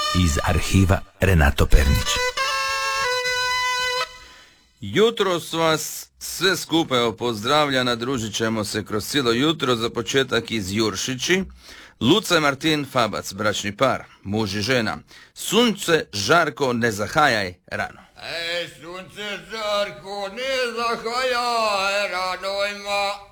iz arhiva Renato Pernić. Jutros vas sve skupa pozdravlja, družit ćemo se kroz cijelo jutro. Za početak iz Juršići. Luca i Martin Fabac, bračni par, muž i žena. Sunce žarko, ne zahajaj rano. Sunce žarko, ne zahajaj rano ima.